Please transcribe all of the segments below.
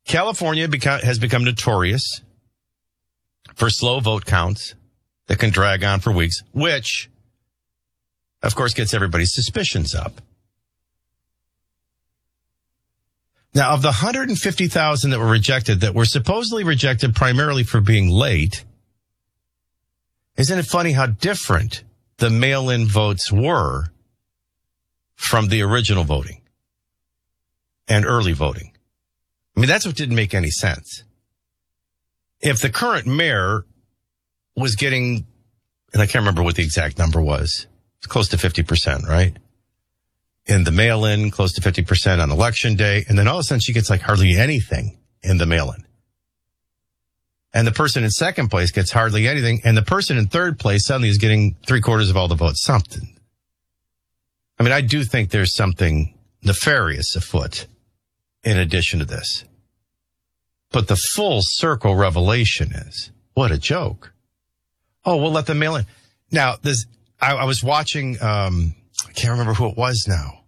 California has become notorious for slow vote counts that can drag on for weeks, which, of course, gets everybody's suspicions up. Now, of the 150,000 that were rejected, that were supposedly rejected primarily for being late, isn't it funny how different the mail-in votes were from the original voting and early voting? I mean, that's what didn't make any sense. If the current mayor was getting, and I can't remember what the exact number was, it's close to 50%, right? In the mail-in, close to 50% on election day. And then all of a sudden she gets like hardly anything in the mail-in. And the person in second place gets hardly anything. And the person in third place suddenly is getting 3/4 of all the votes. Something. I mean, I do think there's something nefarious afoot in addition to this. But the full circle revelation is, what a joke. Oh, we'll let them mail in. Now, I was watching, I can't remember who it was now.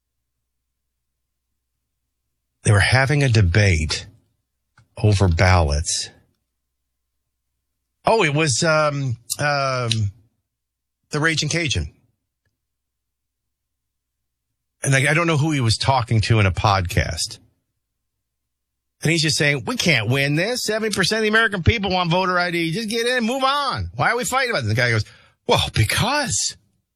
They were having a debate over ballots. Oh, it was the Raging Cajun. And I don't know who he was talking to in a podcast. And he's just saying, we can't win this. 70% of the American people want voter ID. Just get in, move on. Why are we fighting about this? The guy goes, well, because...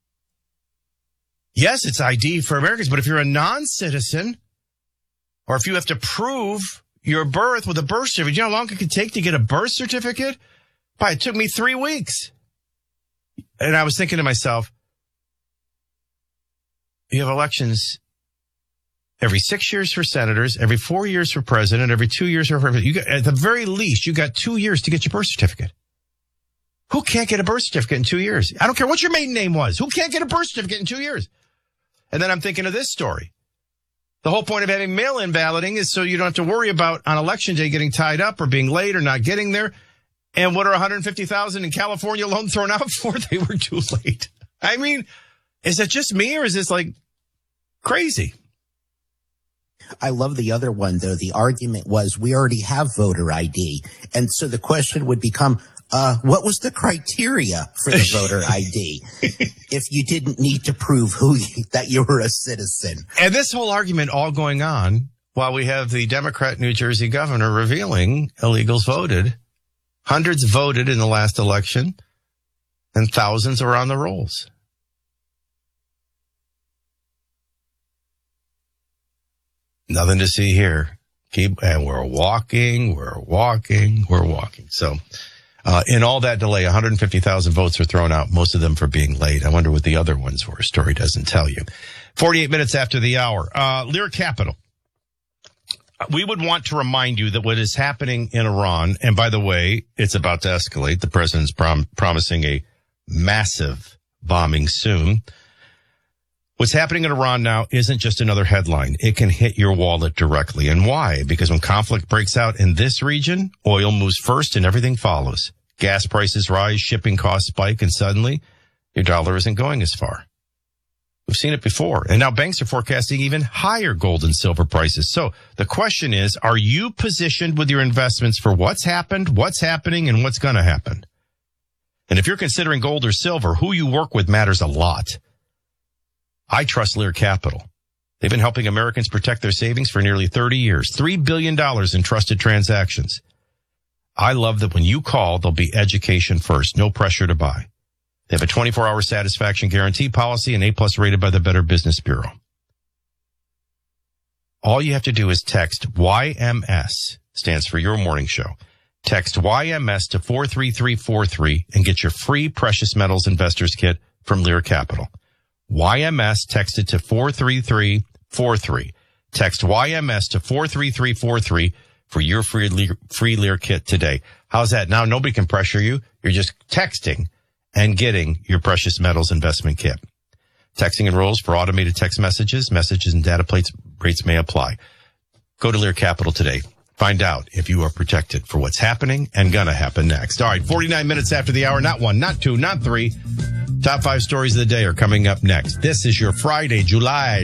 yes, it's ID for Americans, but if you're a non-citizen, or if you have to prove your birth with a birth certificate, you know how long it could take to get a birth certificate? It took me 3 weeks. And I was thinking to myself, you have elections every 6 years for senators, every 4 years for president, every 2 years for president. You got, at the very least, you got 2 years to get your birth certificate. Who can't get a birth certificate in 2 years? I don't care what your maiden name was. Who can't get a birth certificate in 2 years? And then I'm thinking of this story. The whole point of having mail-in balloting is so you don't have to worry about on election day getting tied up or being late or not getting there. And what are 150,000 in California alone thrown out for? They were too late. I mean, is it just me or is this like crazy? I love the other one, though. The argument was we already have voter ID. And so the question would become, what was the criteria for the voter ID if you didn't need to prove that you were a citizen? And this whole argument all going on while we have the Democrat New Jersey governor revealing illegals voted. Hundreds voted in the last election and thousands are on the rolls. Nothing to see here. And we're walking. So, in all that delay, 150,000 votes are thrown out, most of them for being late. I wonder what the other ones were. Story doesn't tell you. 48 minutes after the hour. Lear Capital. We would want to remind you that what is happening in Iran, and by the way, it's about to escalate. The president's promising a massive bombing soon. What's happening in Iran now isn't just another headline. It can hit your wallet directly. And why? Because when conflict breaks out in this region, oil moves first and everything follows. Gas prices rise, shipping costs spike, and suddenly your dollar isn't going as far. We've seen it before. And now banks are forecasting even higher gold and silver prices. So the question is, are you positioned with your investments for what's happened, what's happening, and what's going to happen? And if you're considering gold or silver, who you work with matters a lot. I trust Lear Capital. They've been helping Americans protect their savings for nearly 30 years. $3 billion in trusted transactions. I love that when you call, there'll be education first. No pressure to buy. They have a 24-hour satisfaction guarantee policy and A+ rated by the Better Business Bureau. All you have to do is text YMS, stands for Your Morning Show. Text YMS to 43343 and get your free Precious Metals Investors Kit from Lear Capital. YMS, text it to 43343. Text YMS to 43343 for your free Lear kit today. How's that? Now nobody can pressure you. You're just texting and getting your Precious Metals Investment Kit. Texting enrolls for automated text messages. Messages and data rates may apply. Go to Lear Capital today. Find out if you are protected for what's happening and gonna happen next. All right, 49 minutes after the hour. Not one, not two, not three. Top 5 stories of the day are coming up next. This is your Friday, July